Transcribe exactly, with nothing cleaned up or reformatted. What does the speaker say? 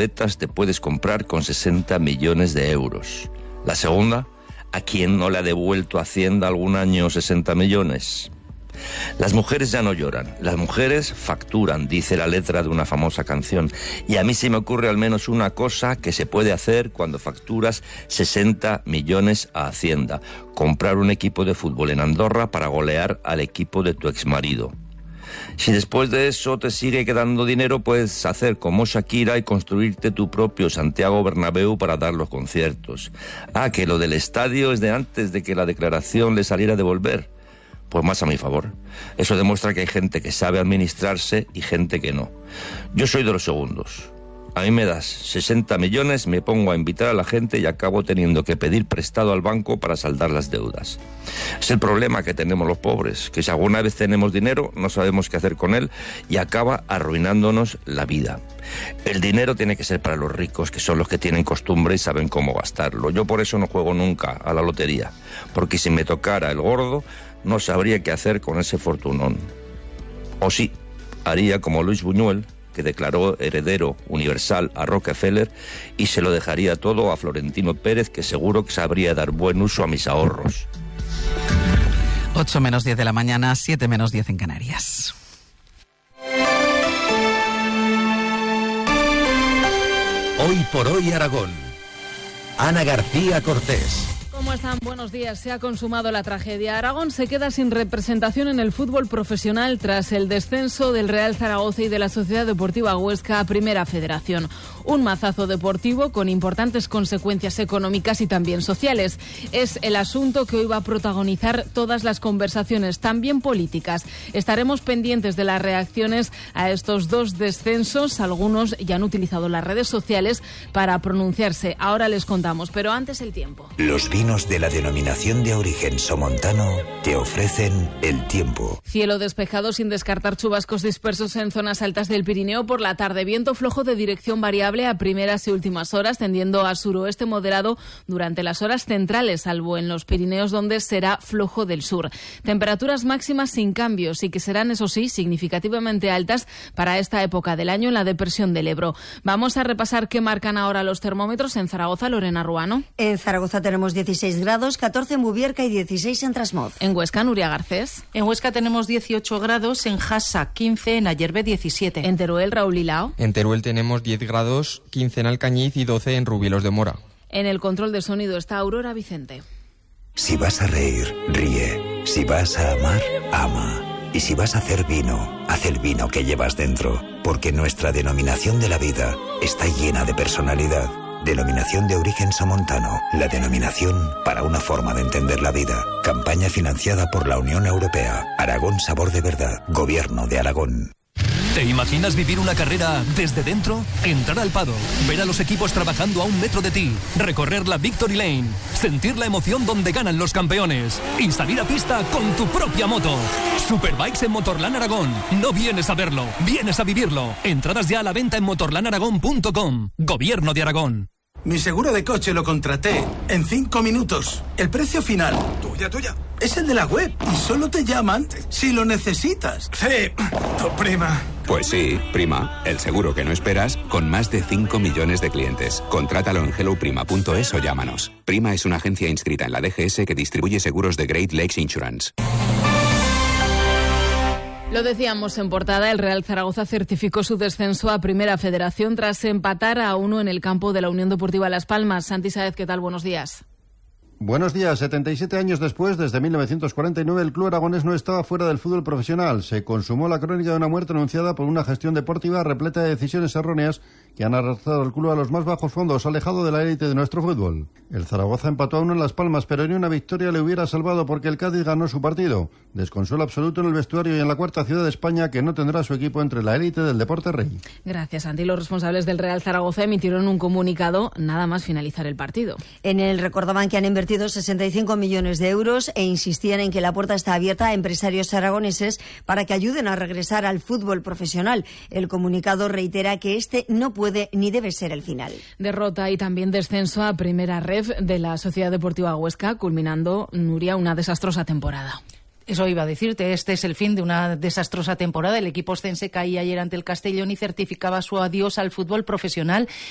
chuletas te puedes comprar con sesenta millones de euros. La segunda, ¿a quién no le ha devuelto Hacienda algún año sesenta millones? Las mujeres ya no lloran, las mujeres facturan, dice la letra de una famosa canción. Y a mí se me ocurre al menos una cosa que se puede hacer cuando facturas sesenta millones a Hacienda: comprar un equipo de fútbol en Andorra para golear al equipo de tu exmarido. Si después de eso te sigue quedando dinero, puedes hacer como Shakira y construirte tu propio Santiago Bernabéu para dar los conciertos. Ah, que lo del estadio es de antes de que la declaración le saliera a devolver. Pues más a mi favor. Eso demuestra que hay gente que sabe administrarse y gente que no. Yo soy de los segundos. A mí me das sesenta millones, me pongo a invitar a la gente y acabo teniendo que pedir prestado al banco para saldar las deudas. Es el problema que tenemos los pobres, que si alguna vez tenemos dinero no sabemos qué hacer con él y acaba arruinándonos la vida. El dinero tiene que ser para los ricos, que son los que tienen costumbre y saben cómo gastarlo. Yo por eso no juego nunca a la lotería, porque si me tocara el gordo no sabría qué hacer con ese fortunón. O sí, haría como Luis Buñuel, que declaró heredero universal a Rockefeller y se lo dejaría todo a Florentino Pérez, que seguro que sabría dar buen uso a mis ahorros. ocho menos diez de la mañana, siete menos diez en Canarias. Hoy por hoy Aragón. Ana García Cortés. ¿Cómo están? Buenos días. Se ha consumado la tragedia. Aragón se queda sin representación en el fútbol profesional tras el descenso del Real Zaragoza y de la Sociedad Deportiva Huesca a Primera Federación. Un mazazo deportivo con importantes consecuencias económicas y también sociales. Es el asunto que hoy va a protagonizar todas las conversaciones, también políticas. Estaremos pendientes de las reacciones a estos dos descensos. Algunos ya han utilizado las redes sociales para pronunciarse. Ahora les contamos, pero antes el tiempo. Los vinos de la denominación de origen somontano te ofrecen el tiempo. Cielo despejado sin descartar chubascos dispersos en zonas altas del Pirineo por la tarde. Viento flojo de dirección variable a primeras y últimas horas, tendiendo a suroeste moderado durante las horas centrales, salvo en los Pirineos, donde será flojo del sur. Temperaturas máximas sin cambios y que serán, eso sí, significativamente altas para esta época del año en la depresión del Ebro. Vamos a repasar qué marcan ahora los termómetros en Zaragoza. Lorena Ruano. En Zaragoza tenemos dieciséis grados, catorce en Bubierca y dieciséis en Trasmoz. En Huesca, Nuria Garcés. En Huesca tenemos dieciocho grados, en Jasa quince, en Ayerbe diecisiete. En Teruel, Raúl Hilao. En Teruel tenemos diez grados, quince en Alcañiz y doce en Rubilos de Mora. En el control de sonido está Aurora Vicente. Si vas a reír, ríe. Si vas a amar, ama. Y si vas a hacer vino, haz el vino que llevas dentro. Porque nuestra denominación de la vida está llena de personalidad. Denominación de origen somontano. La denominación para una forma de entender la vida. Campaña financiada por la Unión Europea. Aragón Sabor de Verdad. Gobierno de Aragón. ¿Te imaginas vivir una carrera desde dentro? Entrar al paddock, ver a los equipos trabajando a un metro de ti, recorrer la Victory Lane, sentir la emoción donde ganan los campeones y salir a pista con tu propia moto. Superbikes en Motorland Aragón. No vienes a verlo, vienes a vivirlo. Entradas ya a la venta en motorland aragón punto com. Gobierno de Aragón. Mi seguro de coche lo contraté en cinco minutos. El precio final, tuya, tuya, es el de la web y solo te llaman si lo necesitas. Sí, tu prima. Pues sí, prima, el seguro que no esperas con más de cinco millones de clientes. Contrátalo en hello prima punto es o llámanos. Prima es una agencia inscrita en la D G S que distribuye seguros de Great Lakes Insurance. Lo decíamos en portada, el Real Zaragoza certificó su descenso a Primera Federación tras empatar a uno en el campo de la Unión Deportiva Las Palmas. Santi Sáez, ¿qué tal? Buenos días. Buenos días. setenta y siete años después, desde mil novecientos cuarenta y nueve, el club aragonés no estaba fuera del fútbol profesional. Se consumó la crónica de una muerte anunciada por una gestión deportiva repleta de decisiones erróneas que han arrastrado al club a los más bajos fondos, alejado de la élite de nuestro fútbol. El Zaragoza empató a uno en Las Palmas, pero ni una victoria le hubiera salvado porque el Cádiz ganó su partido. Desconsuelo absoluto en el vestuario y en la cuarta ciudad de España, que no tendrá su equipo entre la élite del deporte rey. Gracias, Santi. Los responsables del Real Zaragoza emitieron un comunicado nada más finalizar el partido. En él recordaban que han invertido sesenta y cinco millones de euros e insistían en que la puerta está abierta a empresarios aragoneses para que ayuden a regresar al fútbol profesional. El comunicado reitera que este no puede ni debe ser el final. Derrota y también descenso a Primera Ref de la Sociedad Deportiva Huesca, culminando, Nuria, una desastrosa temporada. Eso iba a decirte, este es el fin de una desastrosa temporada. El equipo oscense caía ayer ante el Castellón y certificaba su adiós al fútbol profesional.